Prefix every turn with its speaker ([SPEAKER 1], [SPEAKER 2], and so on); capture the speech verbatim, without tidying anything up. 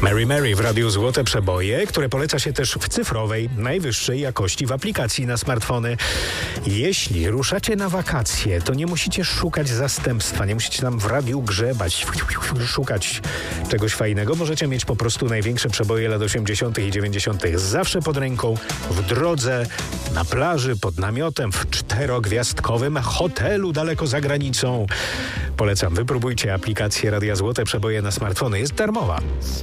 [SPEAKER 1] Mary Mary w Radiu Złote Przeboje, które poleca się też w cyfrowej, najwyższej jakości w aplikacji na smartfony. Jeśli ruszacie na wakacje, to nie musicie szukać zastępstwa, nie musicie tam w radiu grzebać, szukać czegoś fajnego. Możecie mieć po prostu największe przeboje lat osiemdziesiątych i dziewięćdziesiątych zawsze pod ręką, w drodze, na plaży, pod namiotem, w czterogwiazdkowym hotelu daleko za granicą. Polecam, wypróbujcie aplikację Radia Złote Przeboje na smartfony. Jest darmowa.